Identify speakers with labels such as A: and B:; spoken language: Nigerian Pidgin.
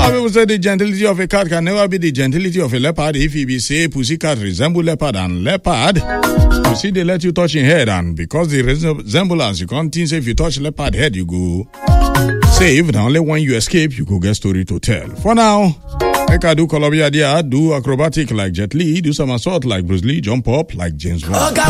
A: People say the gentility of a cat can never be the gentility of a leopard. If you be say pussycat resemble leopard and leopard, you see they let you touch in head, and because the resemblance, you can't think say if you touch leopard head, you go save. Now only when you escape, you go get story to tell. For now, I do Columbia, do acrobatic like Jet Li, do some assault like Bruce Lee, jump up like James Bond.